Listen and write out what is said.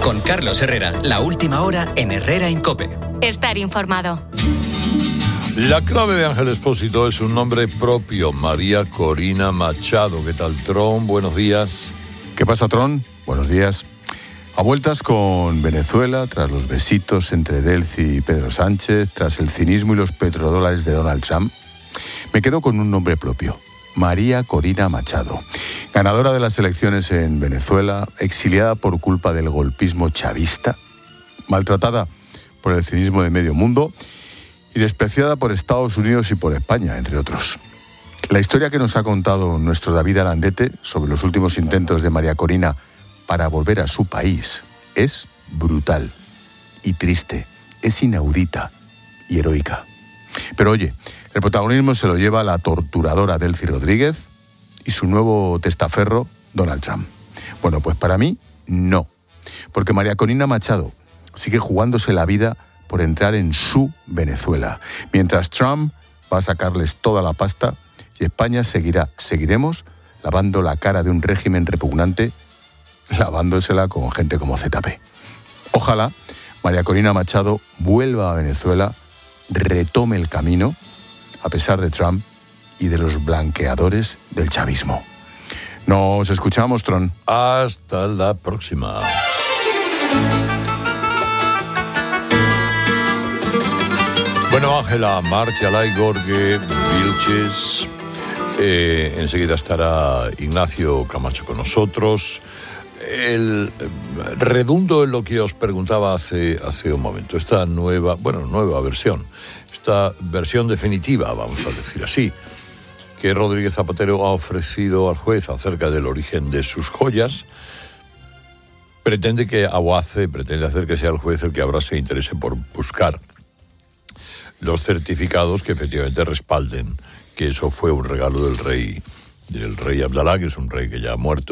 Con Carlos Herrera, la última hora en Herrera en COPE. Estar informado. La clave de Ángel Expósito es un nombre propio, María Corina Machado. ¿Qué tal, Tron? Buenos días. ¿Qué pasa, Tron? Buenos días. A vueltas con Venezuela, tras los besitos entre Delcy y Pedro Sánchez, tras el cinismo y los petrodólares de Donald Trump, me quedo con un nombre propio, María Corina Machado. Ganadora de las elecciones en Venezuela, exiliada por culpa del golpismo chavista, maltratada por el cinismo de medio mundo y despreciada por Estados Unidos y por España, entre otros. La historia que nos ha contado nuestro David Arandete sobre los últimos intentos de María Corina para volver a su país es brutal y triste, es inaudita y heroica. Pero oye, el protagonismo se lo lleva la torturadora Delcy Rodríguez y su nuevo testaferro, Donald Trump. Bueno, pues para mí, no. Porque María Corina Machado sigue jugándose la vida por entrar en su Venezuela, mientras Trump va a sacarles toda la pasta y España seguiremos lavando la cara de un régimen repugnante, lavándosela con gente como ZP. Ojalá María Corina Machado vuelva a Venezuela, retome el camino, a pesar de Trump y de los blanqueadores del chavismo. Nos escuchamos, Tron. Hasta la próxima. Bueno, Ángela, Marcia, Lai, Gorge, Vilches. Enseguida estará Ignacio Camacho con nosotros. Redundo en lo que os preguntaba hace un momento. Esta nueva versión, esta versión definitiva, vamos a decir así, que Rodríguez Zapatero ha ofrecido al juez acerca del origen de sus joyas, pretende hacer que sea el juez el que ahora se interese por buscar los certificados que efectivamente respalden que eso fue un regalo del rey Abdalá, que es un rey que ya ha muerto